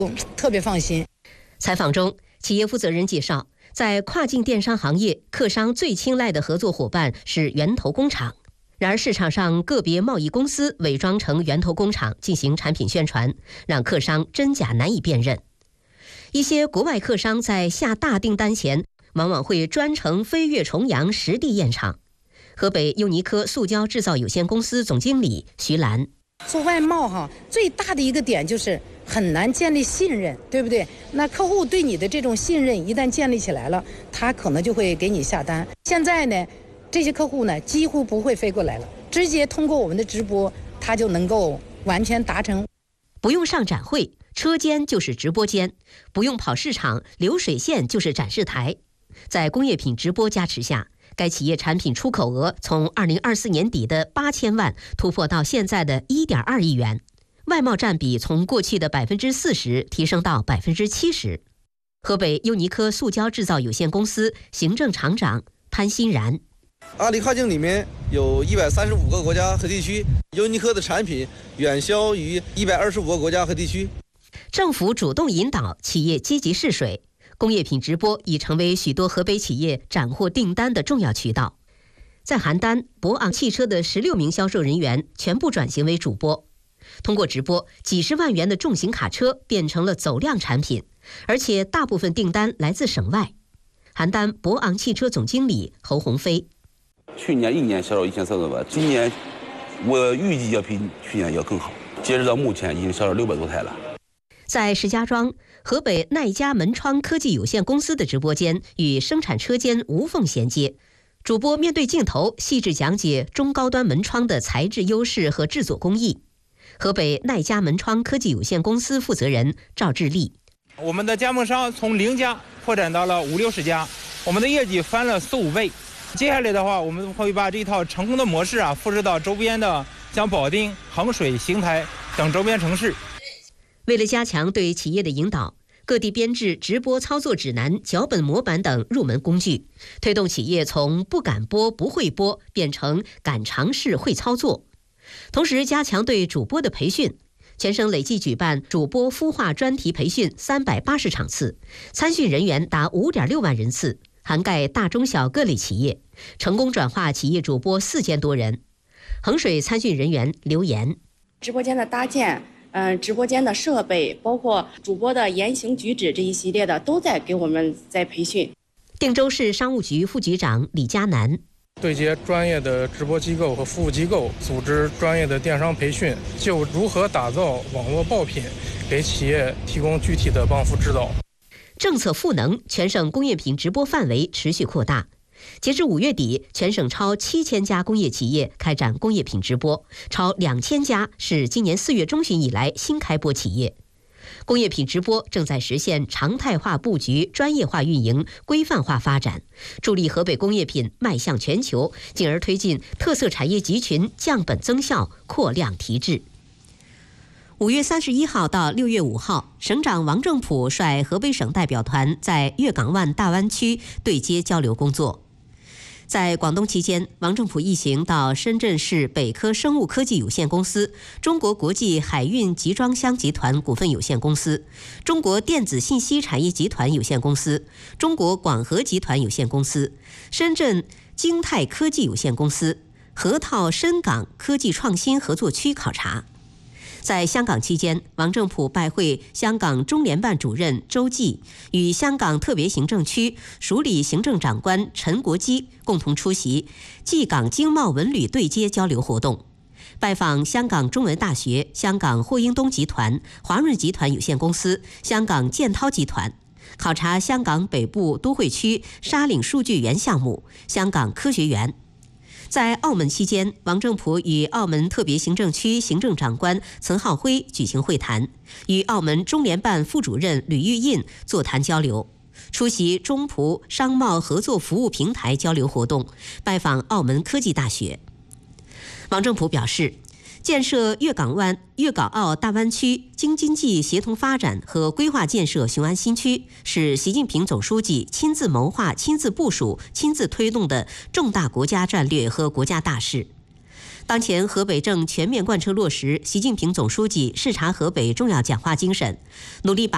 特别放心。 采访中，企业负责人介绍，在跨境电商行业，客商最青睐的合作伙伴是源头工厂。然而，市场上个别贸易公司伪装成源头工厂进行产品宣传，让客商真假难以辨认。一些国外客商在下大订单前，往往会专程飞越重洋实地验厂。河北优尼科塑胶制造有限公司总经理徐兰： 做外贸最大的一个点就是很难建立信任，对不对？那客户对你的这种信任一旦建立起来了，他可能就会给你下单。现在呢，这些客户呢几乎不会飞过来了，直接通过我们的直播，他就能够完全达成。 不用上展会，车间就是直播间；不用跑市场，流水线就是展示台。在工业品直播加持下，该企业产品出口额从2024年底的8000万突破到现在的1.2亿元，外贸占比从过去的40%提升到70%。河北优尼科塑胶制造有限公司行政厂长潘欣然： 阿里跨境里面有135个国家和地区，优尼科的产品远销于125个国家和地区。 政府主动引导企业积极试水，工业品直播已成为许多河北企业斩获订单的重要渠道。在邯郸，博昂汽车的16名销售人员全部转型为主播，通过直播，几十万元的重型卡车变成了走量产品，而且大部分订单来自省外。邯郸博昂汽车总经理侯鸿飞： 去年1年销售1300万，今年我预计要比去年要更好。截止到目前，已经销售600多台了。 在石家庄，河北耐家门窗科技有限公司的直播间与生产车间无缝衔接，主播面对镜头细致讲解中高端门窗的材质优势和制作工艺。河北耐家门窗科技有限公司负责人赵志立： 我们的加盟商从0家扩展到了50-60家，我们的业绩翻了4-5倍。接下来的话，我们会把这套成功的模式复制到周边的像保定、衡水、邢台等周边城市。 为了加强对企业的引导，各地编制直播操作指南、脚本模板等入门工具，推动企业从不敢播、不会播变成敢尝试、会操作。同时加强对主播的培训，全省累计举办主播孵化专题培训380场次，参训人员达5.6万人次，涵盖大中小各类企业，成功转化企业主播4000多人。衡水参训人员刘岩： 直播间的搭建，直播间的设备，包括主播的言行举止这一系列的，都在给我们在培训。 定州市商务局副局长李佳南： 对接专业的直播机构和服务机构，组织专业的电商培训，就如何打造网络爆品，给企业提供具体的帮扶指导。 政策赋能，全省工业品直播范围持续扩大。截至5月底，全省超7000家工业企业开展工业品直播，超2000家是今年4月中旬以来新开播企业。工业品直播正在实现常态化布局、专业化运营、规范化发展，助力河北工业品迈向全球，进而推进特色产业集群降本增效、扩量提质。5月31号到6月5号，省长王正普率河北省代表团在粤港湾大湾区对接交流工作。在广东期间，王正普一行到深圳市北科生物科技有限公司、中国国际海运集装箱集团股份有限公司、中国电子信息产业集团有限公司、中国广核集团有限公司、深圳京泰科技有限公司、河套深港科技创新合作区考察。在香港期间，王正普拜会香港中联办主任周济，与香港特别行政区署理行政长官陈国基共同出席暨港经贸文旅对接交流活动，拜访香港中文大学、香港霍英东集团、华润集团有限公司、香港建滔集团，考察香港北部都会区沙岭数据园项目、香港科学园。在澳门期间，王正普与澳门特别行政区行政长官岑浩辉举行会谈，与澳门中联办副主任吕玉印座谈交流，出席中葡商贸合作服务平台交流活动，拜访澳门科技大学。王正普表示，建设粤港澳大湾区京津冀协同发展和规划建设雄安新区，是习近平总书记亲自谋划、亲自部署、亲自推动的重大国家战略和国家大事。当前河北正全面贯彻落实习近平总书记视察河北重要讲话精神，努力把